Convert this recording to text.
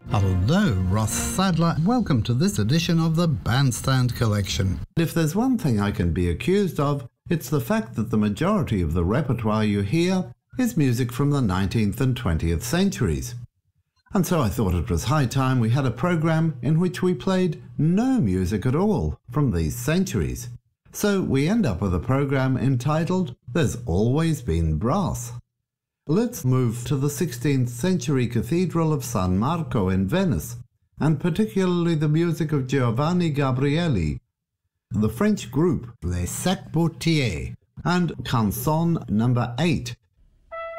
Hello, Ross Sadler. Welcome to this edition of the Bandstand Collection. If there's one thing I can be accused of, it's the fact that the majority of the repertoire you hear is music from the 19th and 20th centuries. And so I thought it was high time we had a program in which we played no music at all from these centuries. So we end up with a program entitled There's Always Been Brass. Let's move to the 16th century Cathedral of San Marco in Venice, and particularly the music of Giovanni Gabrieli, the French group Les Sac-Boutier, and Canson No. 8,